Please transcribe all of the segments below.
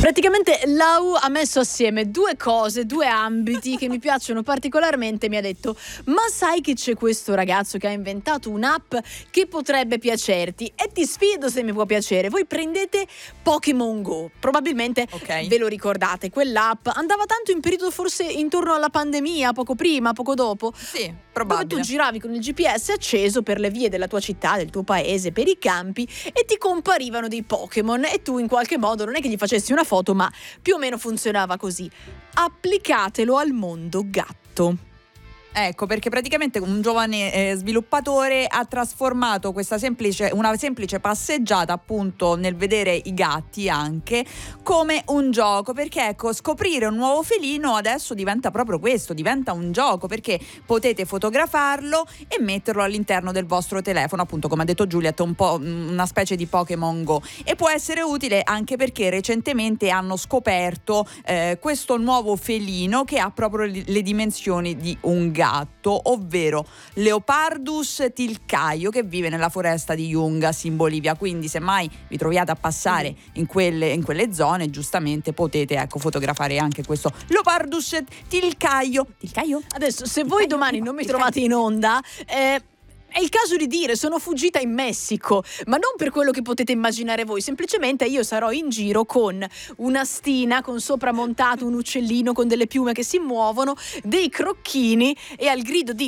Praticamente Lau ha messo assieme due cose, due ambiti che mi piacciono particolarmente. Mi ha detto: ma sai che c'è questo ragazzo che ha inventato un'app che potrebbe piacerti, e ti sfido se mi può piacere. Voi prendete Pokémon Go, probabilmente ve lo ricordate, quell'app andava tanto in periodo forse intorno alla pandemia, poco prima, poco dopo. Sì, probabile. Dove tu giravi con il GPS acceso per le vie della tua città, del tuo paese, per i campi, e ti comparivano dei Pokémon, e tu in qualche modo non è che gli facessi una foto, ma più o meno funzionava così. Applicatelo al mondo gatto. Ecco, perché praticamente un giovane sviluppatore ha trasformato una semplice passeggiata, appunto, nel vedere i gatti anche, come un gioco, perché ecco, scoprire un nuovo felino adesso diventa proprio questo, diventa un gioco, perché potete fotografarlo e metterlo all'interno del vostro telefono, appunto, come ha detto Juliet, un po' una specie di Pokémon Go, e può essere utile anche perché recentemente hanno scoperto questo nuovo felino che ha proprio le dimensioni di un gatto, ovvero Leopardus tilcaio, che vive nella foresta di Yungas in Bolivia. Quindi se mai vi troviate a passare in quelle zone, giustamente potete fotografare anche questo Leopardus tilcaio. Adesso, se voi domani non mi trovate in onda, è il caso di dire: sono fuggita in Messico, ma non per quello che potete immaginare voi. Semplicemente io sarò in giro con una stina con sopra montato un uccellino con delle piume che si muovono, dei crocchini, e al grido di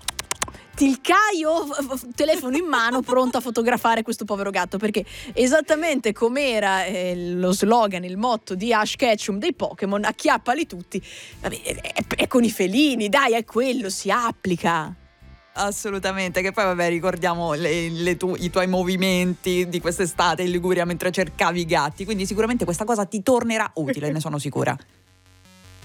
Tilcaio, telefono in mano, pronto a fotografare questo povero gatto, perché esattamente com'era lo slogan, il motto di Ash Ketchum dei Pokémon, acchiappali tutti. Vabbè, è con i felini, dai, è quello, si applica. Assolutamente, che poi ricordiamo i tuoi movimenti di quest'estate in Liguria mentre cercavi i gatti, quindi sicuramente questa cosa ti tornerà utile, ne sono sicura.